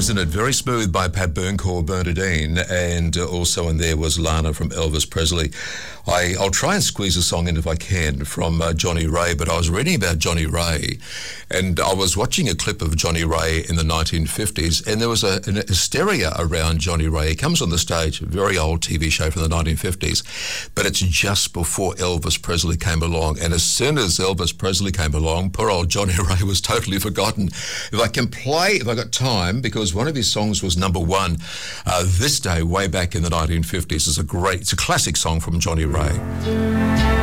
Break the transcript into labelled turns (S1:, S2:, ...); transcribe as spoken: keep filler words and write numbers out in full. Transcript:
S1: isn't it? Very Smooth by Pat Berncourt, Bernadine, and uh, also in there was Lana from Elvis Presley. I, I'll try and squeeze a song in if I can from uh, Johnny Ray, but I was reading about Johnny Ray, and I was watching a clip of Johnny Ray in the nineteen fifties, and there was a, an hysteria around Johnny Ray. He comes on the stage, a very old T V show from the nineteen fifties, but it's just before Elvis Presley came along, and as soon as Elvis Presley came along, poor old Johnny Ray was totally forgotten. If I can play, if I got time, because one of his songs was number one uh, this day, way back in the nineteen fifties. It's a great, it's a classic song from Johnny Ray.